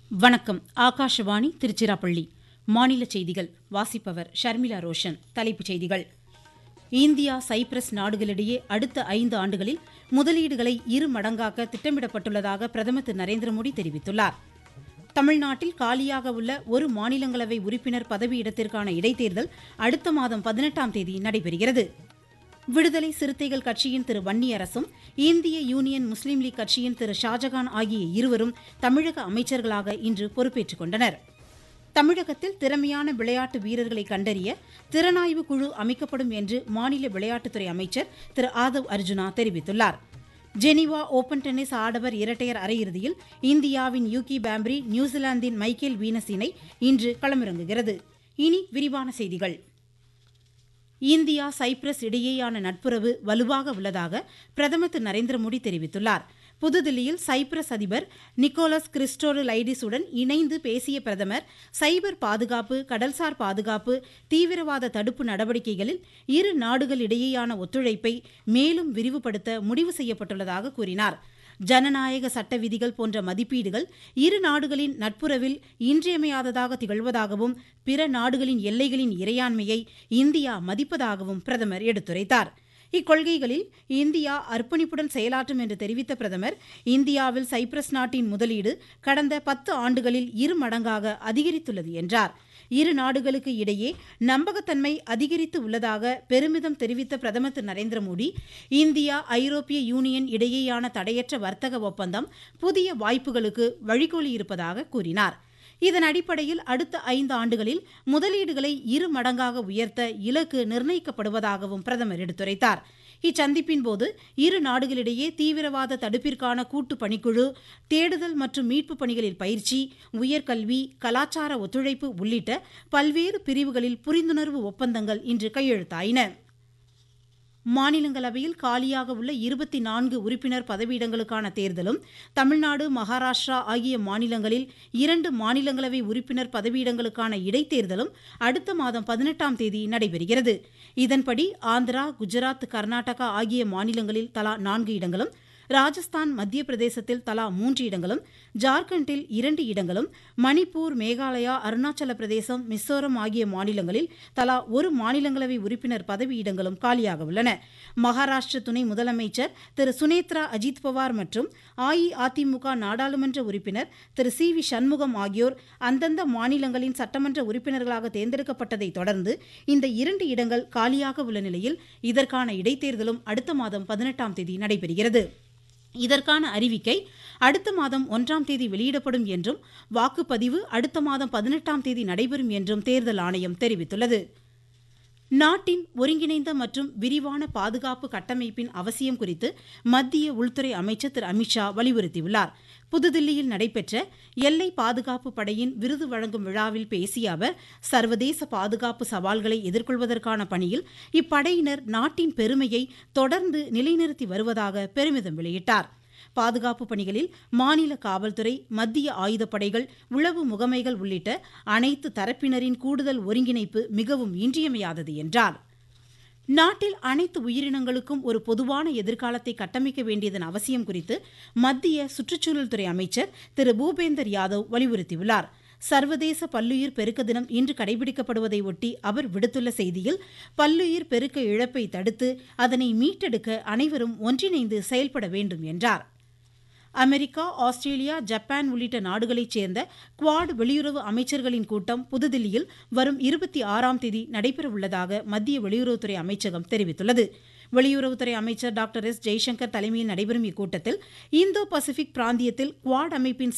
வணக்கம். ஆகாஷவாணி திருச்சிராப்பள்ளி. மாநில செய்திகள் வாசிப்பவர் ஷர்மிளா ரோஷன். தலைப்புச் செய்திகள். இந்தியா சைப்ரஸ் நாடுகளிடையே அடுத்த 5 ஆண்டுகளில் முதலீடுகளை 2 மடங்காக்க திட்டமிடப்பட்டுள்ளதாக பிரதமர் திரு நரேந்திர மோடி தெரிவித்துள்ளார். தமிழ்நாட்டில் காலியாக உள்ள ஒரு மாநிலங்களவை உறுப்பினர் பதவியிடத்திற்கான இடைத்தேர்தல் அடுத்த மாதம் 18ஆம் தேதி நடைபெறுகிறது. விடுதலை சிறுத்தைகள் கட்சியின் திரு வன்னியரசும் இந்திய யூனியன் முஸ்லீம் லீக் கட்சியின் திரு ஷாஜகான் ஆகிய இருவரும் தமிழக அமைச்சர்களாக இன்று பொறுப்பேற்றுக் கொண்டனர். தமிழகத்தில் திறமையான விளையாட்டு வீரர்களை கண்டறிய திறனாய்வு குழு அமைக்கப்படும் என்று மாநில விளையாட்டுத்துறை அமைச்சர் திரு ஆதவ் அர்ஜுனா தெரிவித்துள்ளார். ஜெனீவா ஓபன் டென்னிஸ் ஆடவர் இரட்டையர் அரையிறுதியில் இந்தியாவின் யூகி பாம்ப்ரி நியூசிலாந்தின் மைக்கேல் வீனஸ் இணை இன்று களமிறங்குகிறது. இனி விரிவான செய்திகள். இந்தியா சைப்ரஸ் இடையேயான நட்புறவு வலுவாக உள்ளதாக பிரதமர் திரு நரேந்திர மோடி தெரிவித்துள்ளார். புதுதில்லியில் சைப்ரஸ் அதிபர் நிக்கோலஸ் கிறிஸ்டோடுலைடிஸுடன் இணைந்து பேசிய பிரதமர் சைபர் பாதுகாப்பு, கடல்சார் பாதுகாப்பு, தீவிரவாத தடுப்பு நடவடிக்கைகளில் இரு நாடுகளிடையேயான ஒத்துழைப்பை மேலும் விரிவுபடுத்த முடிவு செய்யப்பட்டுள்ளதாக கூறினார். ஜனநாயக சட்ட விதிகள் போன்ற மதிப்பீடுகள் இரு நாடுகளின் நட்புறவில் இன்றியமையாததாக திகழ்வதாகவும் பிற நாடுகளின் எல்லைகளின் இறையாண்மையை இந்தியா மதிப்பதாகவும் பிரதமர் எடுத்துரைத்தார். இக்கொள்கைகளில் இந்தியா அர்ப்பணிப்புடன் செயலாற்றும் என்று தெரிவித்த பிரதமர் இந்தியாவில் சைப்ரஸ் நாட்டின் முதலீடு கடந்த 10 ஆண்டுகளில் 2 மடங்காக அதிகரித்துள்ளது என்றார். இரு நாடுகளுக்கு இடையே நம்பகத்தன்மை அதிகரித்து உள்ளதாக பெருமிதம் தெரிவித்த பிரதமர் திரு நரேந்திர மோடி இந்தியா ஐரோப்பிய யூனியன் இடையேயான தடையற்ற வர்த்தக ஒப்பந்தம் புதிய வாய்ப்புகளுக்கு வழிகோலியிருப்பதாக கூறினார். இதன் அடிப்படையில் அடுத்த 5 ஆண்டுகளில் முதலீடுகளை 2 மடங்காக உயர்த்த இலக்கு நிர்ணயிக்கப்படுவதாகவும் பிரதமர் எடுத்துரைத்தார். இச்சந்திப்பின் போது இரு நாடுகளிடையே தீவிரவாத தடுப்பிற்கான கூட்டு பணிக்குழு, தேடுதல் மற்றும் மீட்பு பணிகளில் பயிற்சி, உயர்கல்வி, கலாச்சார ஒத்துழைப்பு உள்ளிட்ட பல்வேறு பிரிவுகளில் புரிந்துணர்வு ஒப்பந்தங்கள் இன்று கையெழுத்தாயின. மாநிலங்களவையில் காலியாக உள்ள 24 உறுப்பினர் பதவியிடங்களுக்கான தேர்தலும் தமிழ்நாடு, மகாராஷ்டிரா ஆகிய மாநிலங்களில் 2 மாநிலங்களவை உறுப்பினர் பதவியிடங்களுக்கான இடைத்தேர்தலும் அடுத்த மாதம் 18ஆம் தேதி நடைபெறுகிறது. இதன்படி ஆந்திரா, குஜராத், கர்நாடகா ஆகிய மாநிலங்களில் தலா 4 இடங்களும், ராஜஸ்தான், மத்திய பிரதேசத்தில் தலா 3 இடங்களும், ஜார்க்கண்டில் 2 இடங்களும், மணிப்பூர், மேகாலயா, அருணாச்சல பிரதேசம், மிசோரம் ஆகிய மாநிலங்களில் தலா 1 மாநிலங்களவை உறுப்பினர் பதவியிடங்களும் காலியாக உள்ளன. மகாராஷ்டிர துணை முதலமைச்சர் திரு சுனேத்ரா அஜித் பவார் மற்றும் அஇஅதிமுக நாடாளுமன்ற உறுப்பினர் திரு சி.வி. சண்முகம் ஆகியோர் அந்தந்த மாநிலங்களின் சட்டமன்ற உறுப்பினர்களாக தேர்ந்தெடுக்கப்பட்டதை தொடர்ந்து இந்த 2 இடங்கள் காலியாக உள்ள நிலையில் இதற்கான இடைத்தேர்தலும் அடுத்த மாதம் 18ஆம் தேதி நடைபெறுகிறது. இதற்கான அறிவிக்கை அடுத்த மாதம் 1ஆம் தேதி வெளியிடப்படும் என்றும் வாக்குப்பதிவு அடுத்த மாதம் 18ஆம் தேதி நடைபெறும் என்றும் தேர்தல் ஆணையம் தெரிவித்துள்ளது. நாட்டின் ஒருங்கிணைந்த மற்றும் விரிவான பாதுகாப்பு கட்டமைப்பின் அவசியம் குறித்து மத்திய உள்துறை அமைச்சர் திரு அமித்ஷா வலியுறுத்தியுள்ளார். புதுதில்லியில் நடைபெற்ற எல்லை பாதுகாப்பு படையின் விருது வழங்கும் விழாவில் பேசிய அவர் சர்வதேச பாதுகாப்பு சவால்களை எதிர்கொள்வதற்கான பணியில் இப்படையினர் நாட்டின் பெருமையை தொடர்ந்து நிலைநிறுத்தி வருவதாக பெருமிதம் வெளியிட்டார். பாதுகாப்பு பணிகளில் மாநில காவல்துறை, மத்திய ஆயுதப்படைகள், உளவு முகமைகள் உள்ளிட்ட அனைத்து தரப்பினரின் கூடுதல் ஒருங்கிணைப்பு மிகவும் இன்றியமையாதது என்றார். நாட்டில் அனைத்து உயிரினங்களுக்கும் ஒரு பொதுவான எதிர்காலத்தை கட்டமைக்க வேண்டியதன் அவசியம் குறித்து மத்திய சுற்றுச்சூழல் துறை அமைச்சர் திரு பூபேந்தர் யாதவ் வலியுறுத்தியுள்ளார். சர்வதேச பல்லுயிர் பெருக்க தினம் இன்று கடைபிடிக்கப்படுவதை ஒட்டி அவர் விடுத்துள்ள செய்தியில் பல்லுயிர் பெருக்க இழப்பை தடுத்து அதனை மீட்டெடுக்க அனைவரும் ஒன்றிணைந்து செயல்பட வேண்டும் என்றார். அமெரிக்கா, ஆஸ்திரேலியா, ஜப்பான் உள்ளிட்ட நாடுகளைச் சேர்ந்த குவாட் வெளியுறவு அமைச்சர்களின் கூட்டம் புதுதில்லியில் வரும் 26ஆம் தேதி நடைபெறவுள்ளதாக மத்திய வெளியுறவுத்துறை அமைச்சகம் தெரிவித்துள்ளது. வெளியுறவுத்துறை அமைச்சர் டாக்டர் எஸ். ஜெய்சங்கர் தலைமையில் நடைபெறும் இக்கூட்டத்தில் இந்தோ பசிபிக் பிராந்தியத்தில் குவாட் அமைப்பின்